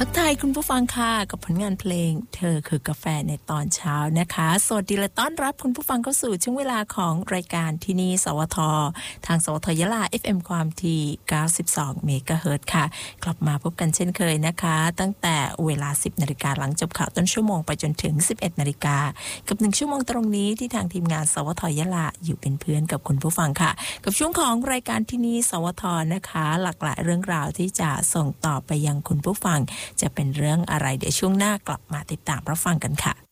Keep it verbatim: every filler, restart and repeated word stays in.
ทักทายคุณผู้ฟังค่ะกับผลงานเพลงเธอคือกาแฟในตอนเช้านะคะสวัสดีและต้อนรับคุณผู้ฟังเข้าสู่ช่วงเวลาของรายการที่นี่สวททางสวทยะลา เอฟ เอ็ม ความถี่เก้าสิบสองเมกะเฮิรตซ์ค่ะกลับมาพบกันเช่นเคยนะคะตั้งแต่เวลา สิบนาฬิกาหลังจบข่าวต้นชั่วโมงไปจนถึง สิบเอ็ดนาฬิกากับหนึ่งชั่วโมงตรงนี้ที่ทางทีมงานสวทยะลาอยู่เป็นเพื่อนกับคุณผู้ฟังค่ะกับช่วงของรายการที่นี่สวทนะคะหลากหลายเรื่องราวที่จะส่งต่อไปยังคุณผู้ฟังจะเป็นเรื่องอะไรเดี๋ยวช่วงหน้ากลับมาติดตามรับฟังกันค่ะ